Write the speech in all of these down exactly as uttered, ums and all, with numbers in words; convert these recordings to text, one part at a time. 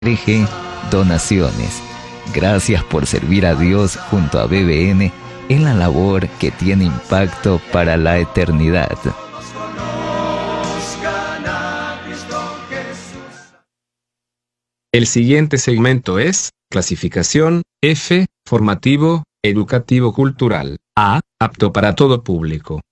Donaciones. Gracias por servir a Dios junto a B B N en la labor que tiene impacto para la eternidad. El siguiente segmento es clasificación F, formativo, educativo cultural. A, apto para todo público.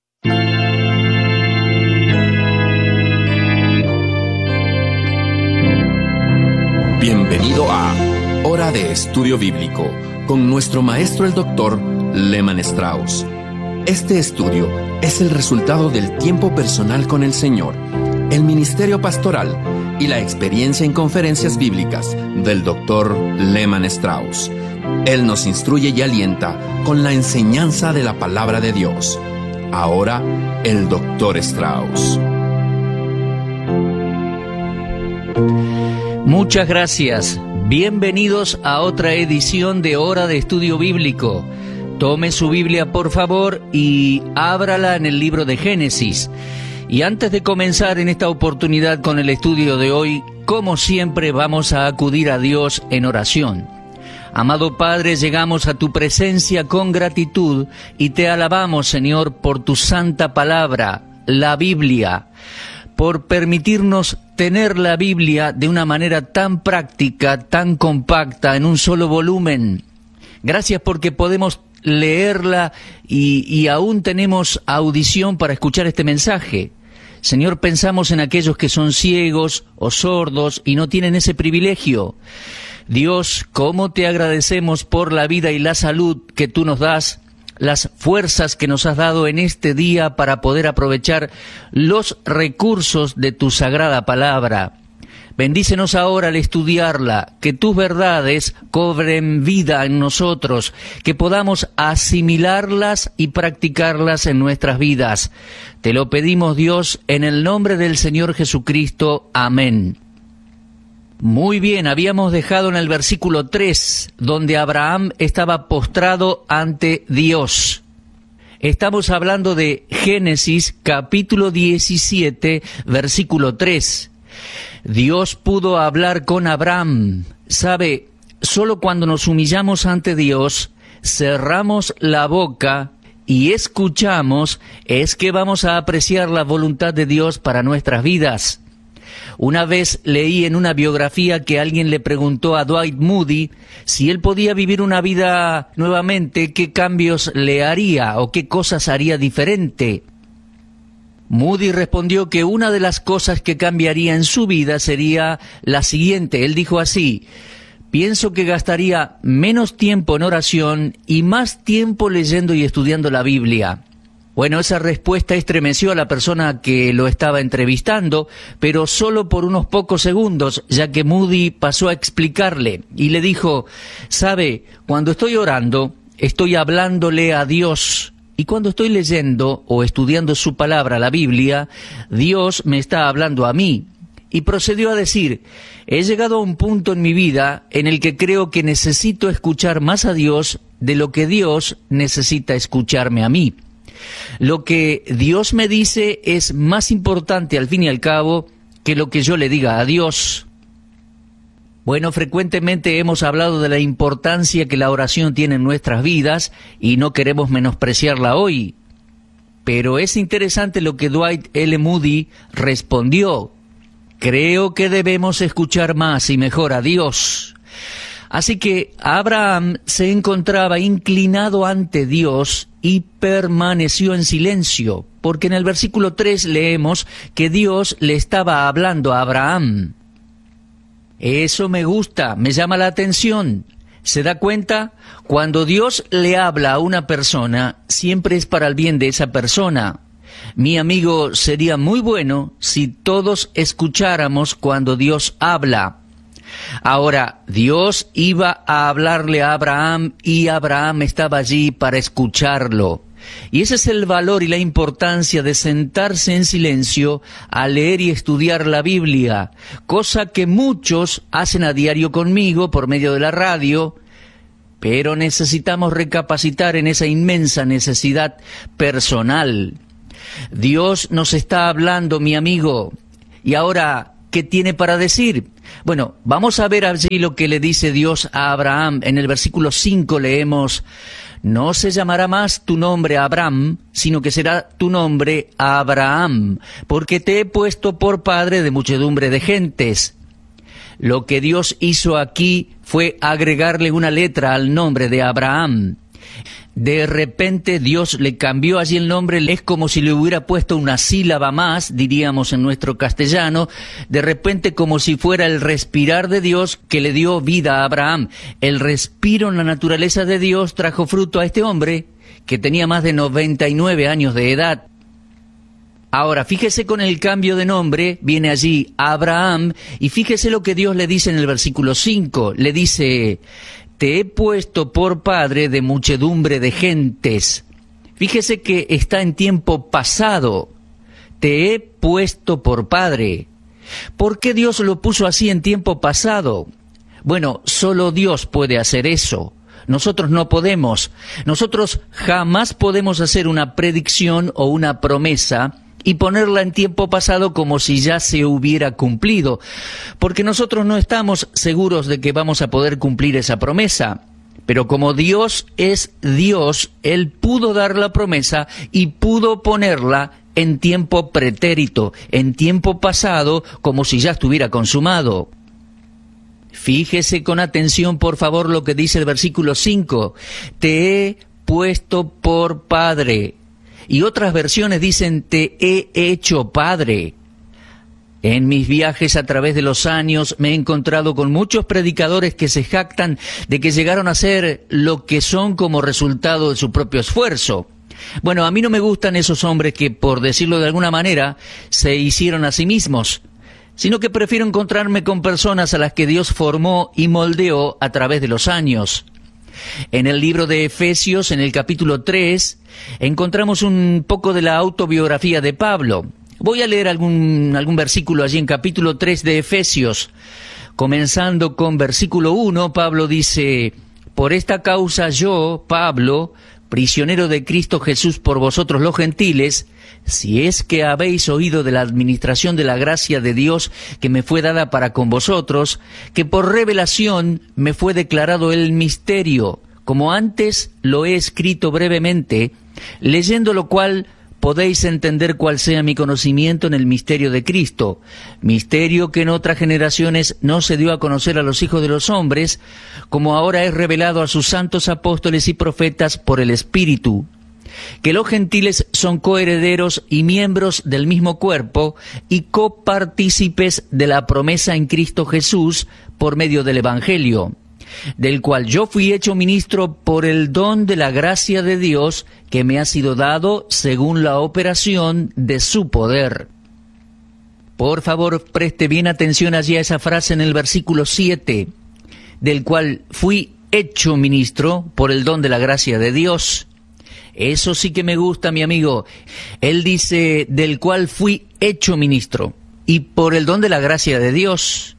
Bienvenido a Hora de Estudio Bíblico con nuestro maestro el doctor Lehman Strauss. Este estudio es el resultado del tiempo personal con el Señor, el ministerio pastoral y la experiencia en conferencias bíblicas del doctor Lehman Strauss. Él nos instruye y alienta con la enseñanza de la palabra de Dios. Ahora, el doctor Strauss. Muchas gracias. Bienvenidos a otra edición de Hora de Estudio Bíblico. Tome su Biblia, por favor, y ábrala en el libro de Génesis. Y antes de comenzar en esta oportunidad con el estudio de hoy, como siempre, vamos a acudir a Dios en oración. Amado Padre, llegamos a tu presencia con gratitud y te alabamos, Señor, por tu santa palabra, la Biblia, por permitirnos tener la Biblia de una manera tan práctica, tan compacta, en un solo volumen. Gracias porque podemos leerla y, y aún tenemos audición para escuchar este mensaje. Señor, pensamos en aquellos que son ciegos o sordos y no tienen ese privilegio. Dios, cómo te agradecemos por la vida y la salud que tú nos das, las fuerzas que nos has dado en este día para poder aprovechar los recursos de tu sagrada palabra. Bendícenos ahora al estudiarla, que tus verdades cobren vida en nosotros, que podamos asimilarlas y practicarlas en nuestras vidas. Te lo pedimos, Dios, en el nombre del Señor Jesucristo. Amén. Muy bien, habíamos dejado en el versículo tres, donde Abraham estaba postrado ante Dios. Estamos hablando de Génesis capítulo diecisiete, versículo tres. Dios pudo hablar con Abraham. Sabe, solo cuando nos humillamos ante Dios, cerramos la boca y escuchamos, es que vamos a apreciar la voluntad de Dios para nuestras vidas. Una vez leí en una biografía que alguien le preguntó a Dwight Moody si él podía vivir una vida nuevamente, qué cambios le haría o qué cosas haría diferente. Moody respondió que una de las cosas que cambiaría en su vida sería la siguiente. Él dijo así: pienso que gastaría menos tiempo en oración y más tiempo leyendo y estudiando la Biblia. Bueno, esa respuesta estremeció a la persona que lo estaba entrevistando, pero solo por unos pocos segundos, ya que Moody pasó a explicarle y le dijo: sabe, cuando estoy orando, estoy hablándole a Dios. Y cuando estoy leyendo o estudiando su palabra, la Biblia, Dios me está hablando a mí. Y procedió a decir: he llegado a un punto en mi vida en el que creo que necesito escuchar más a Dios de lo que Dios necesita escucharme a mí. Lo que Dios me dice es más importante al fin y al cabo que lo que yo le diga a Dios. Bueno, frecuentemente hemos hablado de la importancia que la oración tiene en nuestras vidas y no queremos menospreciarla hoy. Pero es interesante lo que Dwight L. Moody respondió: creo que debemos escuchar más y mejor a Dios. Así que Abraham se encontraba inclinado ante Dios y permaneció en silencio, porque en el versículo tres leemos que Dios le estaba hablando a Abraham. Eso me gusta, me llama la atención. ¿Se da cuenta? Cuando Dios le habla a una persona, siempre es para el bien de esa persona. Mi amigo, sería muy bueno si todos escucháramos cuando Dios habla. Ahora, Dios iba a hablarle a Abraham y Abraham estaba allí para escucharlo. Y ese es el valor y la importancia de sentarse en silencio a leer y estudiar la Biblia, cosa que muchos hacen a diario conmigo por medio de la radio, pero necesitamos recapacitar en esa inmensa necesidad personal. Dios nos está hablando, mi amigo, y ahora ¿qué tiene para decir? Bueno, vamos a ver allí lo que le dice Dios a Abraham. En el versículo cinco leemos: no se llamará más tu nombre Abraham, sino que será tu nombre Abraham, porque te he puesto por padre de muchedumbre de gentes. Lo que Dios hizo aquí fue agregarle una letra al nombre de Abraham. De repente Dios le cambió allí el nombre, es como si le hubiera puesto una sílaba más, diríamos en nuestro castellano, de repente como si fuera el respirar de Dios que le dio vida a Abraham. El respiro en la naturaleza de Dios trajo fruto a este hombre que tenía más de noventa y nueve años de edad. Ahora, fíjese con el cambio de nombre, viene allí Abraham, y fíjese lo que Dios le dice en el versículo cinco, le dice: te he puesto por padre de muchedumbre de gentes. Fíjese que está en tiempo pasado. Te he puesto por padre. ¿Por qué Dios lo puso así en tiempo pasado? Bueno, solo Dios puede hacer eso. Nosotros no podemos. Nosotros jamás podemos hacer una predicción o una promesa y ponerla en tiempo pasado como si ya se hubiera cumplido, porque nosotros no estamos seguros de que vamos a poder cumplir esa promesa. Pero como Dios es Dios, Él pudo dar la promesa y pudo ponerla en tiempo pretérito, en tiempo pasado, como si ya estuviera consumado. Fíjese con atención, por favor, lo que dice el versículo cinco. Te he puesto por padre. Y otras versiones dicen: te he hecho padre. En mis viajes a través de los años me he encontrado con muchos predicadores que se jactan de que llegaron a ser lo que son como resultado de su propio esfuerzo. Bueno, a mí no me gustan esos hombres que, por decirlo de alguna manera, se hicieron a sí mismos, sino que prefiero encontrarme con personas a las que Dios formó y moldeó a través de los años. En el libro de Efesios, en el capítulo tres, encontramos un poco de la autobiografía de Pablo. Voy a leer algún, algún versículo allí en capítulo tres de Efesios. Comenzando con versículo uno, Pablo dice: por esta causa yo, Pablo, prisionero de Cristo Jesús por vosotros los gentiles, si es que habéis oído de la administración de la gracia de Dios que me fue dada para con vosotros, que por revelación me fue declarado el misterio, como antes lo he escrito brevemente, leyendo lo cual podéis entender cuál sea mi conocimiento en el misterio de Cristo, misterio que en otras generaciones no se dio a conocer a los hijos de los hombres, como ahora es revelado a sus santos apóstoles y profetas por el Espíritu, que los gentiles son coherederos y miembros del mismo cuerpo y copartícipes de la promesa en Cristo Jesús por medio del Evangelio, del cual yo fui hecho ministro por el don de la gracia de Dios que me ha sido dado según la operación de su poder. Por favor, preste bien atención allí a esa frase en el versículo siete, del cual fui hecho ministro por el don de la gracia de Dios. Eso sí que me gusta, mi amigo. Él dice, del cual fui hecho ministro, y por el don de la gracia de Dios.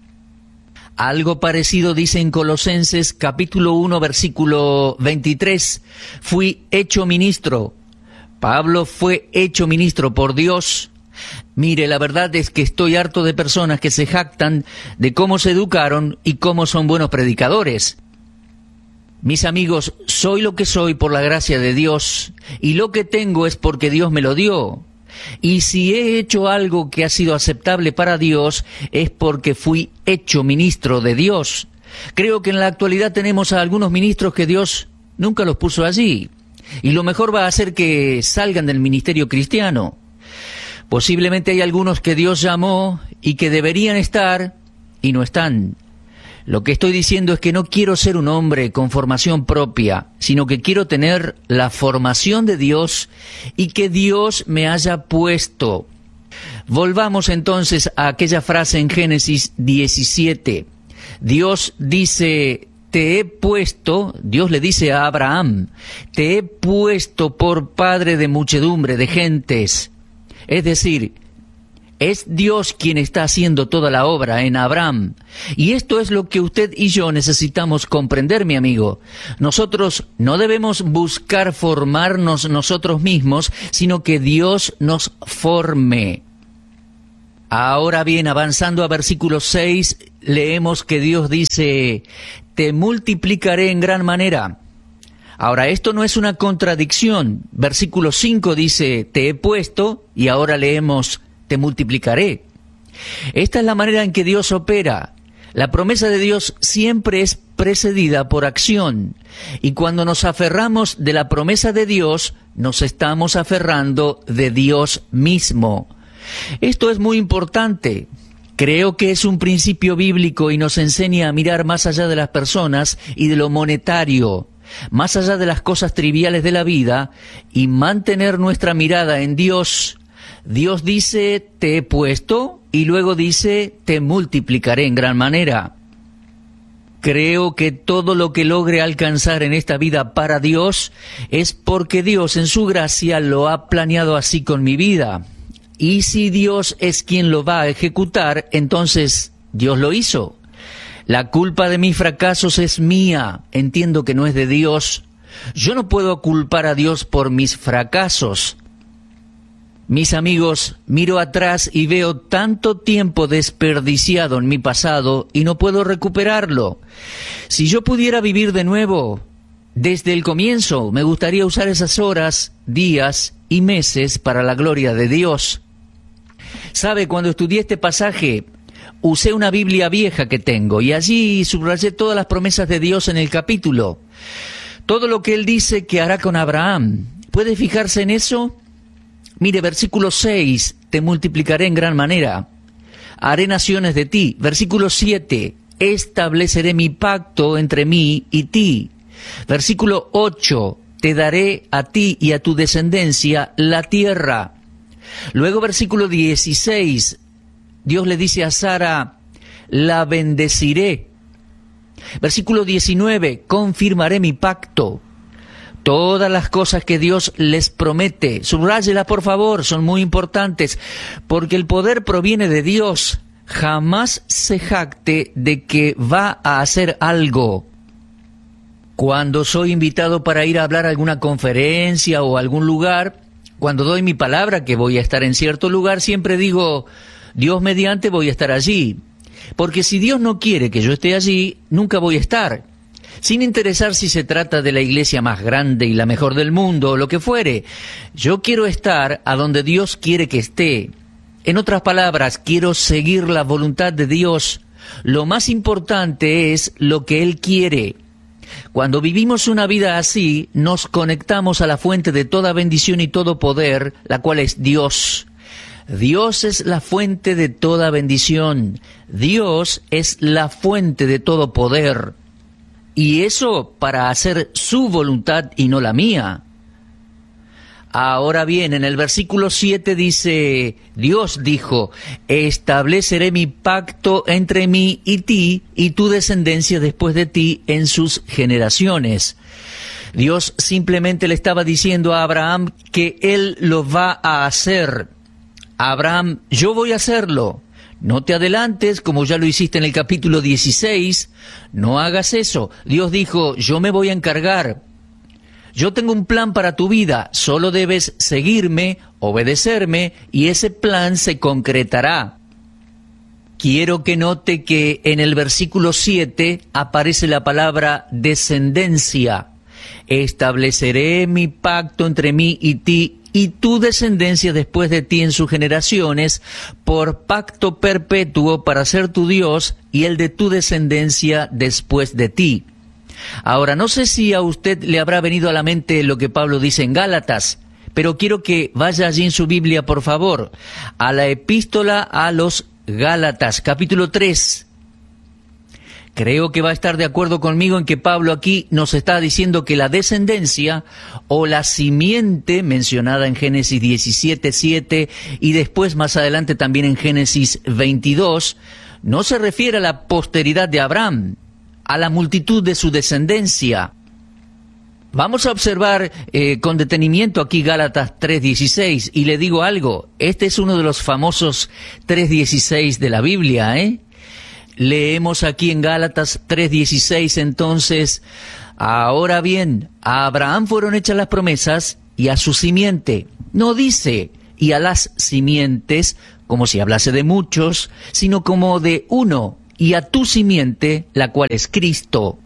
Algo parecido dice en Colosenses capítulo uno, versículo veintitrés, fui hecho ministro. Pablo fue hecho ministro por Dios. Mire, la verdad es que estoy harto de personas que se jactan de cómo se educaron y cómo son buenos predicadores. Mis amigos, soy lo que soy por la gracia de Dios, y lo que tengo es porque Dios me lo dio. Y si he hecho algo que ha sido aceptable para Dios, es porque fui hecho ministro de Dios. Creo que en la actualidad tenemos a algunos ministros que Dios nunca los puso allí, y lo mejor va a ser que salgan del ministerio cristiano. Posiblemente hay algunos que Dios llamó y que deberían estar y no están. Lo que estoy diciendo es que no quiero ser un hombre con formación propia, sino que quiero tener la formación de Dios y que Dios me haya puesto. Volvamos entonces a aquella frase en Génesis diecisiete. Dios dice, te he puesto, Dios le dice a Abraham, te he puesto por padre de muchedumbre de gentes. Es decir, es Dios quien está haciendo toda la obra en Abraham. Y esto es lo que usted y yo necesitamos comprender, mi amigo. Nosotros no debemos buscar formarnos nosotros mismos, sino que Dios nos forme. Ahora bien, avanzando a versículo seis, leemos que Dios dice, te multiplicaré en gran manera. Ahora, esto no es una contradicción. Versículo cinco dice, te he puesto, y ahora leemos, te multiplicaré. Esta es la manera en que Dios opera. La promesa de Dios siempre es precedida por acción. Y cuando nos aferramos de la promesa de Dios, nos estamos aferrando de Dios mismo. Esto es muy importante. Creo que es un principio bíblico y nos enseña a mirar más allá de las personas y de lo monetario, más allá de las cosas triviales de la vida, y mantener nuestra mirada en Dios. Dios dice, te he puesto, y luego dice, te multiplicaré en gran manera. Creo que todo lo que logre alcanzar en esta vida para Dios es porque Dios en su gracia lo ha planeado así con mi vida. Y si Dios es quien lo va a ejecutar, entonces Dios lo hizo. La culpa de mis fracasos es mía, entiendo que no es de Dios. Yo no puedo culpar a Dios por mis fracasos. Mis amigos, miro atrás y veo tanto tiempo desperdiciado en mi pasado y no puedo recuperarlo. Si yo pudiera vivir de nuevo, desde el comienzo, me gustaría usar esas horas, días y meses para la gloria de Dios. ¿Sabe? Cuando estudié este pasaje, usé una Biblia vieja que tengo y allí subrayé todas las promesas de Dios en el capítulo. Todo lo que Él dice que hará con Abraham. ¿Puede fijarse en eso? Mire, versículo seis, te multiplicaré en gran manera. Haré naciones de ti. Versículo siete, estableceré mi pacto entre mí y ti. Versículo ocho, te daré a ti y a tu descendencia la tierra. Luego versículo dieciséis, Dios le dice a Sara, la bendeciré. Versículo diecinueve, confirmaré mi pacto. Todas las cosas que Dios les promete, subráyelas por favor, son muy importantes, porque el poder proviene de Dios. Jamás se jacte de que va a hacer algo. Cuando soy invitado para ir a hablar a alguna conferencia o a algún lugar, cuando doy mi palabra que voy a estar en cierto lugar, siempre digo, Dios mediante voy a estar allí. Porque si Dios no quiere que yo esté allí, nunca voy a estar. Sin interesar si se trata de la iglesia más grande y la mejor del mundo o lo que fuere. Yo quiero estar a donde Dios quiere que esté. En otras palabras, quiero seguir la voluntad de Dios. Lo más importante es lo que Él quiere. Cuando vivimos una vida así, nos conectamos a la fuente de toda bendición y todo poder, la cual es Dios. Dios es la fuente de toda bendición. Dios es la fuente de todo poder. Y eso para hacer su voluntad y no la mía. Ahora bien, en el versículo siete dice, Dios dijo, estableceré mi pacto entre mí y ti y tu descendencia después de ti en sus generaciones. Dios simplemente le estaba diciendo a Abraham que Él lo va a hacer. Abraham, yo voy a hacerlo. No te adelantes, como ya lo hiciste en el capítulo dieciséis, no hagas eso. Dios dijo, yo me voy a encargar. Yo tengo un plan para tu vida, solo debes seguirme, obedecerme, y ese plan se concretará. Quiero que note que en el versículo siete aparece la palabra descendencia. Estableceré mi pacto entre mí y ti, y tu descendencia después de ti en sus generaciones, por pacto perpetuo para ser tu Dios, y el de tu descendencia después de ti. Ahora, no sé si a usted le habrá venido a la mente lo que Pablo dice en Gálatas, pero quiero que vaya allí en su Biblia, por favor, a la epístola a los Gálatas, capítulo tres. Creo que va a estar de acuerdo conmigo en que Pablo aquí nos está diciendo que la descendencia o la simiente mencionada en Génesis diecisiete siete y después más adelante también en Génesis veintidós, no se refiere a la posteridad de Abraham, a la multitud de su descendencia. Vamos a observar eh, con detenimiento aquí Gálatas tres dieciséis, y le digo algo, este es uno de los famosos tres dieciséis de la Biblia, ¿eh? Leemos aquí en Gálatas tres dieciséis entonces, ahora bien, a Abraham fueron hechas las promesas y a su simiente. No dice, y a las simientes como si hablase de muchos, sino como de uno, y a tu simiente, la cual es Cristo.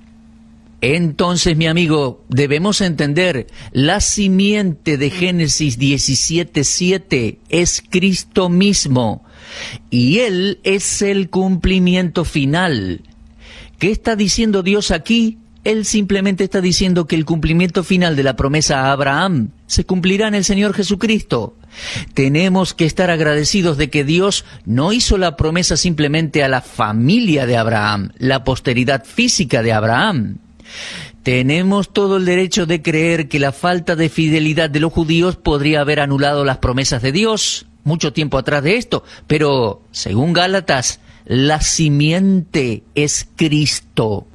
Entonces, mi amigo, debemos entender, la simiente de Génesis diecisiete siete es Cristo mismo, y Él es el cumplimiento final. ¿Qué está diciendo Dios aquí? Él simplemente está diciendo que el cumplimiento final de la promesa a Abraham se cumplirá en el Señor Jesucristo. Tenemos que estar agradecidos de que Dios no hizo la promesa simplemente a la familia de Abraham, la posteridad física de Abraham. Tenemos todo el derecho de creer que la falta de fidelidad de los judíos podría haber anulado las promesas de Dios mucho tiempo atrás de esto, pero según Gálatas, la simiente es Cristo.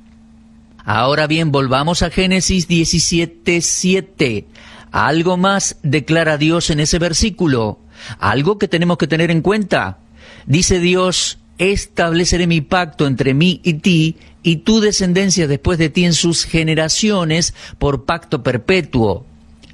Ahora bien, volvamos a Génesis diecisiete siete. Algo más declara Dios en ese versículo, algo que tenemos que tener en cuenta. Dice Dios: estableceré mi pacto entre mí y ti, y tu descendencia después de ti en sus generaciones, por pacto perpetuo.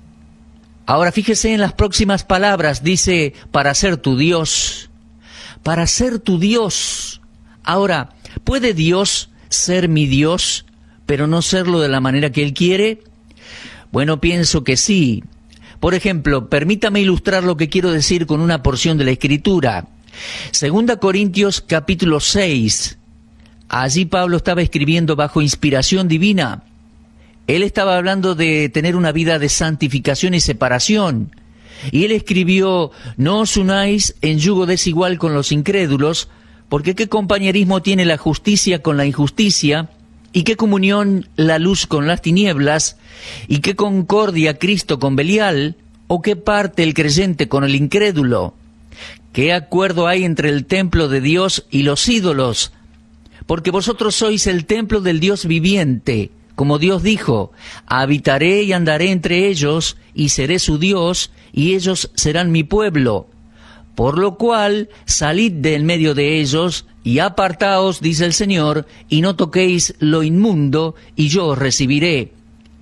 Ahora fíjese en las próximas palabras, dice, para ser tu Dios, para ser tu Dios. Ahora, ¿puede Dios ser mi Dios, pero no serlo de la manera que Él quiere? Bueno, pienso que sí. Por ejemplo, permítame ilustrar lo que quiero decir con una porción de la Escritura. Segunda Corintios capítulo seis. Allí Pablo estaba escribiendo bajo inspiración divina. Él estaba hablando de tener una vida de santificación y separación. Y él escribió: no os unáis en yugo desigual con los incrédulos, porque qué compañerismo tiene la justicia con la injusticia, y qué comunión la luz con las tinieblas, y qué concordia Cristo con Belial, o qué parte el creyente con el incrédulo. ¿Qué acuerdo hay entre el templo de Dios y los ídolos? Porque vosotros sois el templo del Dios viviente. Como Dios dijo: habitaré y andaré entre ellos, y seré su Dios, y ellos serán mi pueblo. Por lo cual, salid de en medio de ellos, y apartaos, dice el Señor, y no toquéis lo inmundo, y yo os recibiré.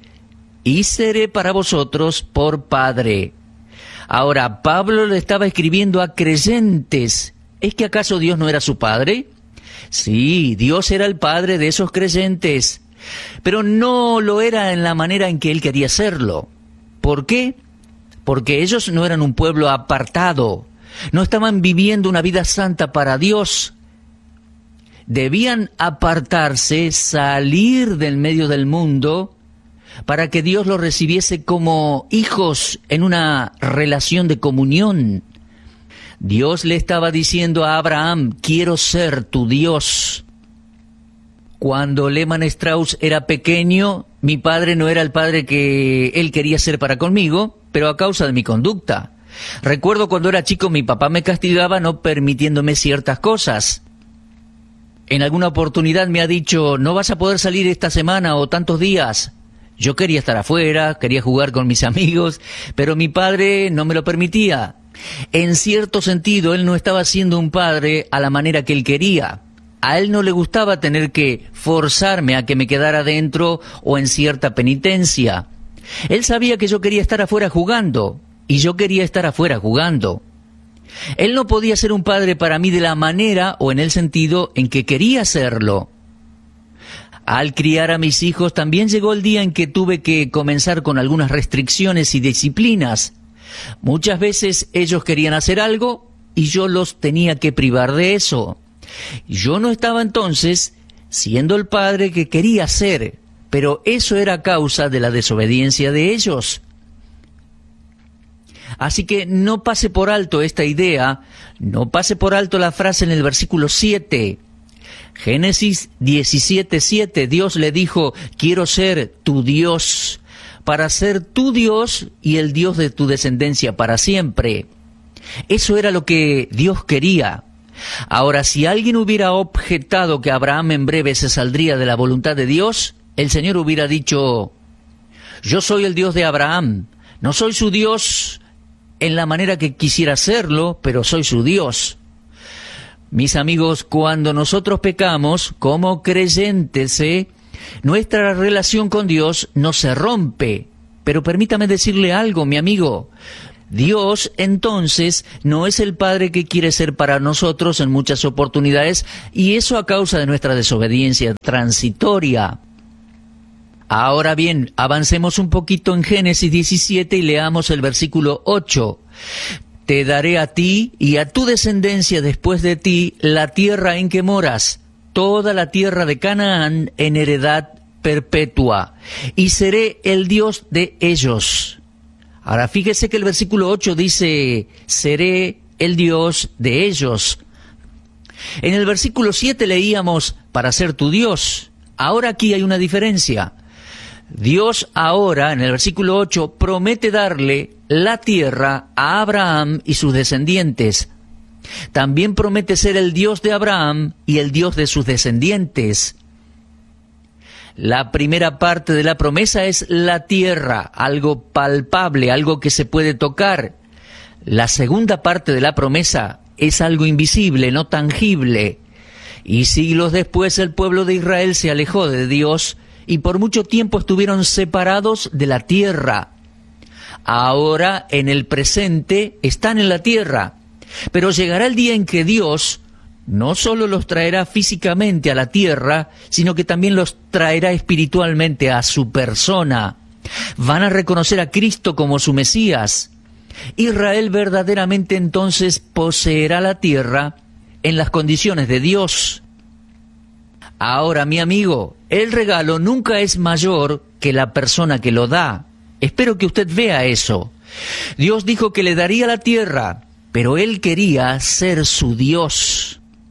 Y seré para vosotros por Padre. Ahora, Pablo le estaba escribiendo a creyentes. ¿Es que acaso Dios no era su Padre? Sí, Dios era el Padre de esos creyentes, pero no lo era en la manera en que Él quería serlo. ¿Por qué? Porque ellos no eran un pueblo apartado, no estaban viviendo una vida santa para Dios. Debían apartarse, salir del medio del mundo, para que Dios los recibiese como hijos en una relación de comunión. Dios le estaba diciendo a Abraham: quiero ser tu Dios. Cuando Lehmann Strauss era pequeño, mi padre no era el padre que él quería ser para conmigo, pero a causa de mi conducta. Recuerdo cuando era chico, mi papá me castigaba no permitiéndome ciertas cosas. En alguna oportunidad me ha dicho: no vas a poder salir esta semana o tantos días. Yo quería estar afuera, quería jugar con mis amigos, pero mi padre no me lo permitía. En cierto sentido, él no estaba siendo un padre a la manera que él quería. A él no le gustaba tener que forzarme a que me quedara dentro o en cierta penitencia. Él sabía que yo quería estar afuera jugando, y yo quería estar afuera jugando. Él no podía ser un padre para mí de la manera o en el sentido en que quería serlo. Al criar a mis hijos también llegó el día en que tuve que comenzar con algunas restricciones y disciplinas. Muchas veces ellos querían hacer algo y yo los tenía que privar de eso. Yo no estaba entonces siendo el padre que quería ser, pero eso era a causa de la desobediencia de ellos. Así que no pase por alto esta idea, no pase por alto la frase en el versículo siete. Génesis diecisiete siete, Dios le dijo: quiero ser tu Dios, para ser tu Dios y el Dios de tu descendencia para siempre. Eso era lo que Dios quería. Ahora, si alguien hubiera objetado que Abraham en breve se saldría de la voluntad de Dios, el Señor hubiera dicho: yo soy el Dios de Abraham, no soy su Dios en la manera que quisiera serlo, pero soy su Dios. Mis amigos, cuando nosotros pecamos como creyentes, ¿eh? nuestra relación con Dios no se rompe. Pero permítame decirle algo, mi amigo. Dios, entonces, no es el Padre que quiere ser para nosotros en muchas oportunidades, y eso a causa de nuestra desobediencia transitoria. Ahora bien, avancemos un poquito en Génesis diecisiete y leamos el versículo ocho. Te daré a ti y a tu descendencia después de ti la tierra en que moras, toda la tierra de Canaán en heredad perpetua, y seré el Dios de ellos. Ahora fíjese que el versículo ocho dice, seré el Dios de ellos. En el versículo siete leíamos, para ser tu Dios. Ahora aquí hay una diferencia. Dios ahora, en el versículo ocho, promete darle la tierra a Abraham y sus descendientes. También promete ser el Dios de Abraham y el Dios de sus descendientes. La primera parte de la promesa es la tierra, algo palpable, algo que se puede tocar. La segunda parte de la promesa es algo invisible, no tangible. Y siglos después el pueblo de Israel se alejó de Dios y por mucho tiempo estuvieron separados de la tierra. Ahora, en el presente, están en la tierra. Pero llegará el día en que Dios no solo los traerá físicamente a la tierra, sino que también los traerá espiritualmente a su persona. Van a reconocer a Cristo como su Mesías. Israel verdaderamente entonces poseerá la tierra en las condiciones de Dios. Ahora, mi amigo, el regalo nunca es mayor que la persona que lo da. Espero que usted vea eso. Dios dijo que le daría la tierra, pero Él quería ser su Dios.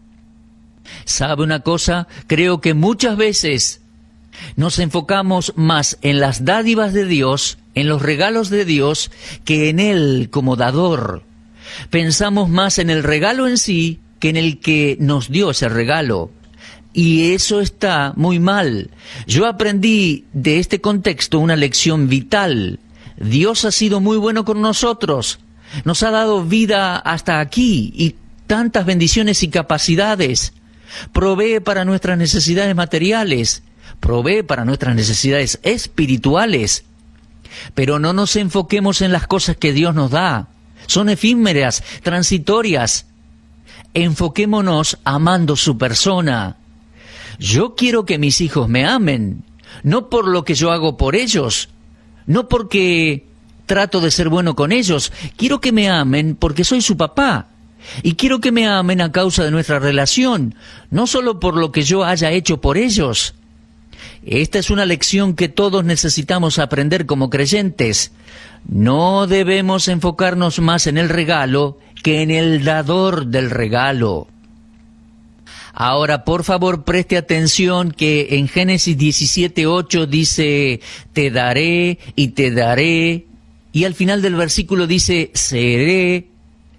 ¿Sabe una cosa? Creo que muchas veces nos enfocamos más en las dádivas de Dios, en los regalos de Dios, que en Él como dador. Pensamos más en el regalo en sí que en el que nos dio ese regalo. Y eso está muy mal. Yo aprendí de este contexto una lección vital. Dios ha sido muy bueno con nosotros. Nos ha dado vida hasta aquí y tantas bendiciones y capacidades. Provee para nuestras necesidades materiales, provee para nuestras necesidades espirituales. Pero no nos enfoquemos en las cosas que Dios nos da. Son efímeras, transitorias. Enfoquémonos amando su persona. Yo quiero que mis hijos me amen, no por lo que yo hago por ellos, no porque trato de ser bueno con ellos. Quiero que me amen porque soy su papá. Y quiero que me amen a causa de nuestra relación, no solo por lo que yo haya hecho por ellos. Esta es una lección que todos necesitamos aprender como creyentes. No debemos enfocarnos más en el regalo que en el dador del regalo. Ahora, por favor, preste atención que en Génesis diecisiete ocho dice, te daré y te daré, y al final del versículo dice, seré,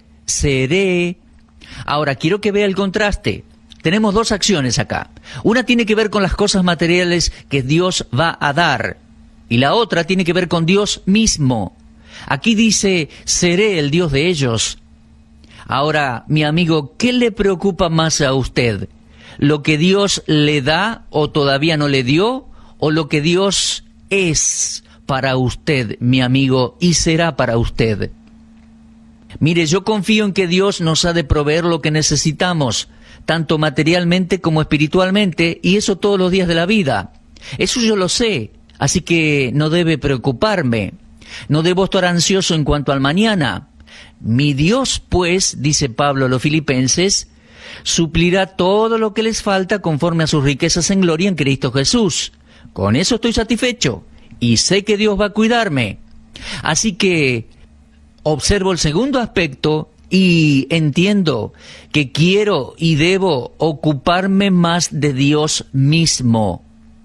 seré. Ahora, quiero que vea el contraste. Tenemos dos acciones acá. Una tiene que ver con las cosas materiales que Dios va a dar, y la otra tiene que ver con Dios mismo. Aquí dice, seré el Dios de ellos. Ahora, mi amigo, ¿qué le preocupa más a usted? ¿Lo que Dios le da o todavía no le dio? ¿O lo que Dios es para usted, mi amigo, y será para usted? Mire, yo confío en que Dios nos ha de proveer lo que necesitamos, tanto materialmente como espiritualmente, y eso todos los días de la vida. Eso yo lo sé, así que no debe preocuparme. No debo estar ansioso en cuanto al mañana. Mi Dios, pues, dice Pablo a los Filipenses, suplirá todo lo que les falta conforme a sus riquezas en gloria en Cristo Jesús. Con eso estoy satisfecho y sé que Dios va a cuidarme. Así que observo el segundo aspecto y entiendo que quiero y debo ocuparme más de Dios mismo.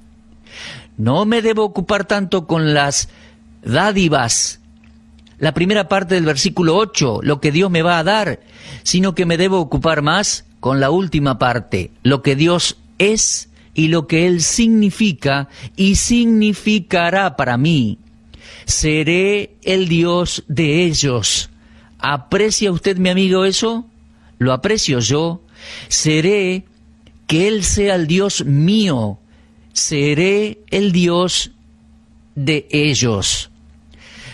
No me debo ocupar tanto con las dádivas, la primera parte del versículo ocho, lo que Dios me va a dar, sino que me debo ocupar más con la última parte, lo que Dios es y lo que Él significa y significará para mí. Seré el Dios de ellos. ¿Aprecia usted, mi amigo, eso? Lo aprecio yo. Seré que Él sea el Dios mío. Seré el Dios de ellos.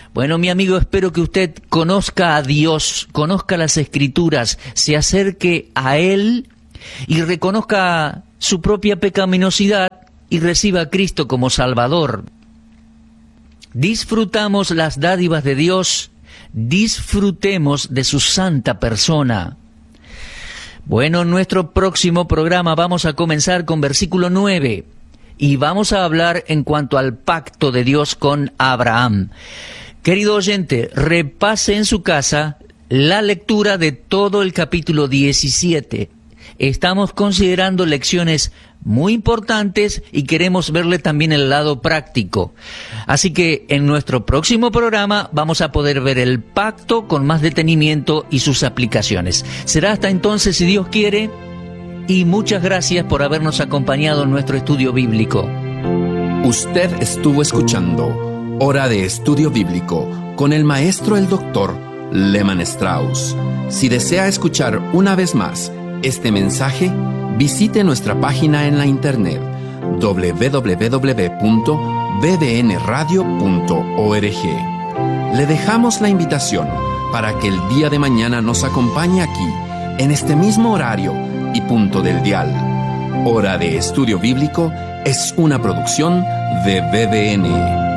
Bueno, mi amigo, espero que usted conozca a Dios, conozca las Escrituras, se acerque a Él y reconozca su propia pecaminosidad y reciba a Cristo como Salvador. Disfrutamos las dádivas de Dios, disfrutemos de su santa persona. Bueno, en nuestro próximo programa vamos a comenzar con versículo nueve y vamos a hablar en cuanto al pacto de Dios con Abraham. Querido oyente, repase en su casa la lectura de todo el capítulo diecisiete. Estamos considerando lecciones muy importantes y queremos verle también el lado práctico. Así que en nuestro próximo programa vamos a poder ver el pacto con más detenimiento y sus aplicaciones. Será hasta entonces, si Dios quiere, y muchas gracias por habernos acompañado en nuestro estudio bíblico. Usted estuvo escuchando Hora de Estudio Bíblico con el maestro el doctor Lehman Strauss. Si desea escuchar una vez más este mensaje, visite nuestra página en la internet doble u doble u doble u punto b d n radio punto org. Le dejamos la invitación para que el día de mañana nos acompañe aquí, en este mismo horario y punto del dial. Hora de Estudio Bíblico es una producción de B D N.